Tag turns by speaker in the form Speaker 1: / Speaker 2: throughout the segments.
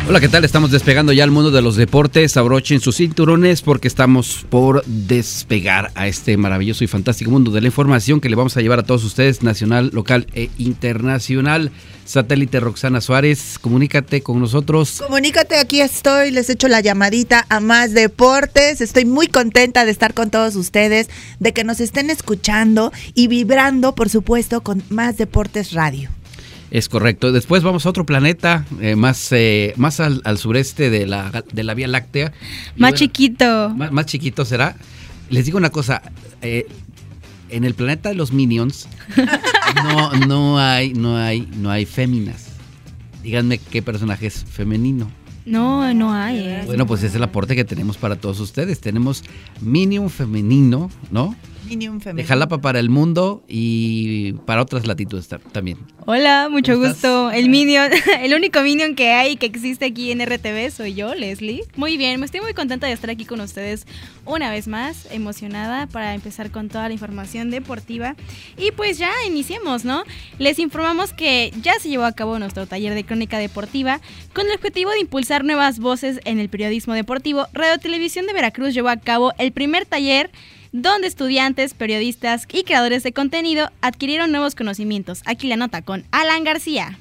Speaker 1: Hola, ¿qué tal? Estamos despegando ya al mundo de los deportes. Abrochen sus cinturones porque estamos por despegar a este maravilloso y fantástico mundo de la información que le vamos a llevar a todos ustedes, nacional, local e internacional. Satélite Roxana Suárez, comunícate con nosotros.
Speaker 2: Comunícate, aquí estoy, les echo la llamadita a Más Deportes. Estoy muy contenta de estar con todos ustedes, de que nos estén escuchando y vibrando, por supuesto, con Más Deportes Radio.
Speaker 1: Es correcto. Después vamos a otro planeta, más al sureste de la Vía Láctea.
Speaker 3: Más chiquito.
Speaker 1: Más chiquito será. Les digo una cosa, en el planeta de los Minions no hay féminas. Díganme qué personaje es femenino.
Speaker 3: No hay.
Speaker 1: Bueno, pues es el aporte que tenemos para todos ustedes. Tenemos Minion femenino, ¿no?
Speaker 2: Minion femenino.
Speaker 1: De Jalapa para el mundo y para otras latitudes también.
Speaker 3: Hola, mucho gusto. El Minion, el único Minion que hay, que existe aquí en RTV, soy yo, Leslie. Muy bien, me estoy muy contenta de estar aquí con ustedes una vez más, emocionada para empezar con toda la información deportiva. Y pues ya iniciemos, ¿no? Les informamos que ya se llevó a cabo nuestro taller de crónica deportiva con el objetivo de impulsar nuevas voces en el periodismo deportivo. Radio Televisión de Veracruz llevó a cabo el primer taller donde estudiantes, periodistas y creadores de contenido adquirieron nuevos conocimientos. Aquí la nota con Alan García.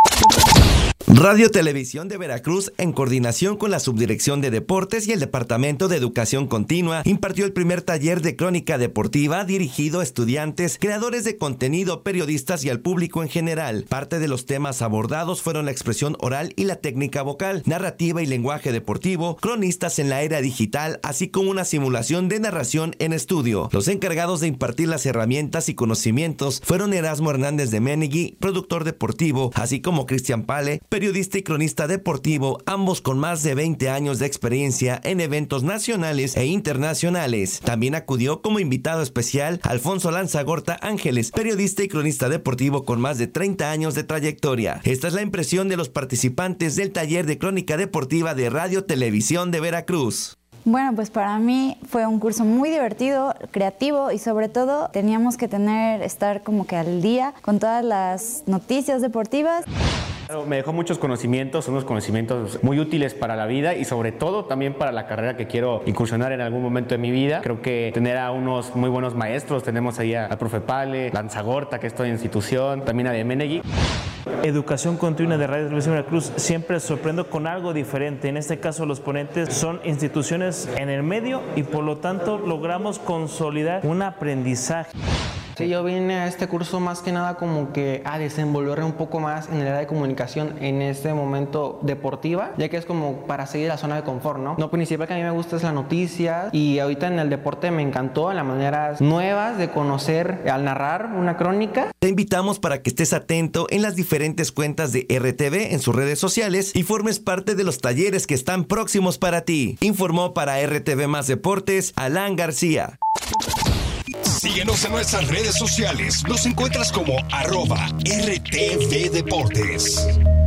Speaker 4: Radio Televisión de Veracruz, en coordinación con la Subdirección de Deportes y el Departamento de Educación Continua, impartió el primer taller de crónica deportiva dirigido a estudiantes, creadores de contenido, periodistas y al público en general. Parte de los temas abordados fueron la expresión oral y la técnica vocal, narrativa y lenguaje deportivo, cronistas en la era digital, así como una simulación de narración en estudio. Los encargados de impartir las herramientas y conocimientos fueron Erasmo Hernández de Menegui, productor deportivo, así como Cristian Pale, periodista y cronista deportivo, ambos con más de 20 años de experiencia en eventos nacionales e internacionales. También acudió como invitado especial Alfonso Lanzagorta Ángeles, periodista y cronista deportivo con más de 30 años de trayectoria. Esta es la impresión de los participantes del taller de crónica deportiva de Radio Televisión de Veracruz.
Speaker 5: Bueno, pues para mí fue un curso muy divertido, creativo y sobre todo teníamos que estar como que al día con todas las noticias deportivas.
Speaker 6: Me dejó muchos conocimientos, unos conocimientos muy útiles para la vida y sobre todo también para la carrera que quiero incursionar en algún momento de mi vida. Creo que tener a unos muy buenos maestros, tenemos ahí al profe Pale, Lanzagorta, que es toda institución, también a de Menegui.
Speaker 7: Educación Continua de Radio Televisión Veracruz, siempre sorprendo con algo diferente. En este caso los ponentes son instituciones en el medio y por lo tanto logramos consolidar un aprendizaje.
Speaker 8: Sí, yo vine a este curso más que nada como que a desenvolverme un poco más en el área de comunicación en este momento deportiva, ya que es como para seguir la zona de confort, ¿no? Lo principal que a mí me gusta es la noticia y ahorita en el deporte me encantó las maneras nuevas de conocer al narrar una crónica.
Speaker 4: Te invitamos para que estés atento en las diferentes cuentas de RTV en sus redes sociales y formes parte de los talleres que están próximos para ti. Informó para RTV Más Deportes, Alan García.
Speaker 9: Síguenos en nuestras redes sociales. Nos encuentras como @RTV Deportes.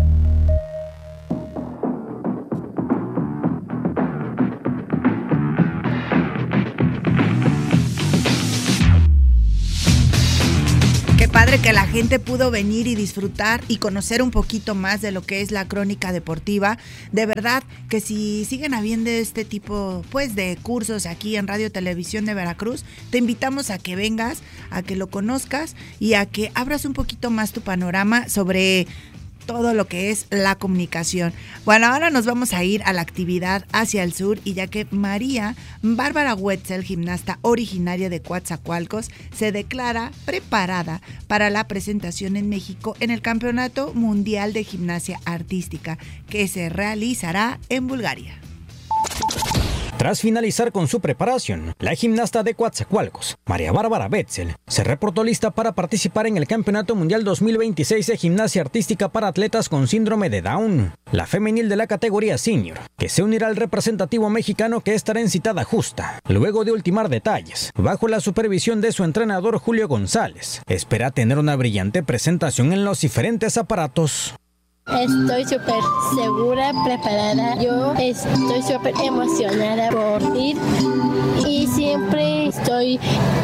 Speaker 2: Qué padre que la gente pudo venir y disfrutar y conocer un poquito más de lo que es la crónica deportiva. De verdad que si siguen habiendo este tipo pues de cursos aquí en Radio Televisión de Veracruz, te invitamos a que vengas, a que lo conozcas y a que abras un poquito más tu panorama sobre todo lo que es la comunicación. Bueno, ahora nos vamos a ir a la actividad hacia el sur y ya que María Bárbara Wetzel, gimnasta originaria de Coatzacoalcos, se declara preparada para la presentación en México en el Campeonato Mundial de Gimnasia Artística que se realizará en Bulgaria.
Speaker 10: Tras finalizar con su preparación, la gimnasta de Coatzacoalcos, María Bárbara Wetzel, se reportó lista para participar en el Campeonato Mundial 2026 de Gimnasia Artística para atletas con síndrome de Down, la femenil de la categoría senior, que se unirá al representativo mexicano que estará en citada justa. Luego de ultimar detalles, bajo la supervisión de su entrenador Julio González, espera tener una brillante presentación en los diferentes aparatos.
Speaker 11: Estoy súper segura, preparada. Yo estoy súper emocionada por ir y siempre estoy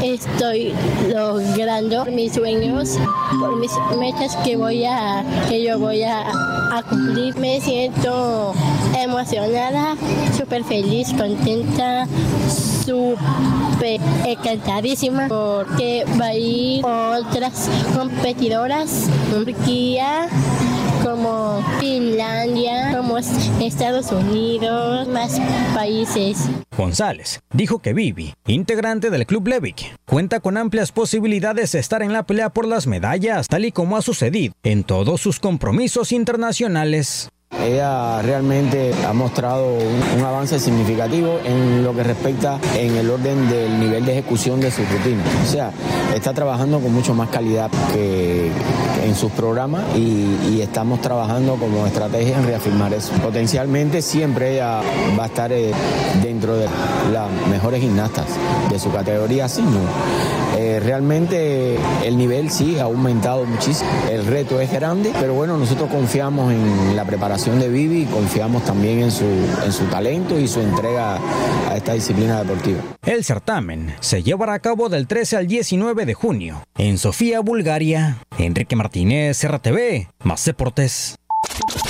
Speaker 11: logrando mis sueños, por mis metas que yo voy a cumplir. Me siento emocionada, súper feliz, contenta, súper encantadísima porque va a ir otras competidoras, Turquía, como Finlandia, como Estados Unidos, más países.
Speaker 10: González dijo que Vivi, integrante del Club Levic, cuenta con amplias posibilidades de estar en la pelea por las medallas, tal y como ha sucedido en todos sus compromisos internacionales.
Speaker 12: Ella realmente ha mostrado un avance significativo en lo que respecta en el orden del nivel de ejecución de su rutina. O sea, está trabajando con mucho más calidad que en sus programas y estamos trabajando como estrategia en reafirmar eso. Potencialmente siempre ella va a estar dentro de las mejores gimnastas de su categoría, sí, no. Realmente el nivel sí ha aumentado muchísimo. El reto es grande, pero bueno, nosotros confiamos en la preparación de Vivi y confiamos también en su talento y su entrega a esta disciplina deportiva.
Speaker 10: El certamen se llevará a cabo del 13 al 19 de junio en Sofía, Bulgaria. Enrique Martínez, RTV, Más Deportes.